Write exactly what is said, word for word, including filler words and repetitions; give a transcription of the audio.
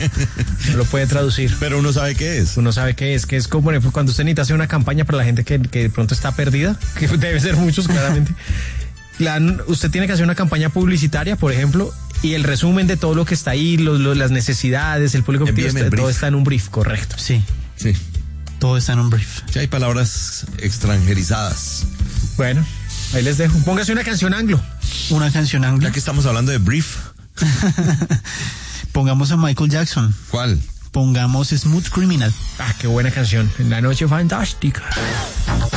No lo puede traducir. Pero uno sabe qué es. Uno sabe qué es, que es como cuando usted necesita hacer una campaña para la gente que, que de pronto está perdida, que debe ser muchos claramente. La, usted tiene que hacer una campaña publicitaria, por ejemplo, y el resumen de todo lo que está ahí, los, los, las necesidades, el público objetivo, está, todo está en un brief, correcto. Sí. Sí. Todo está en un brief. Sí, hay palabras extranjerizadas. Bueno, ahí les dejo. Póngase una canción anglo. Una canción anglo. Ya que estamos hablando de brief. Pongamos a Michael Jackson. ¿Cuál? Pongamos Smooth Criminal. Ah, qué buena canción. En la noche fantástica.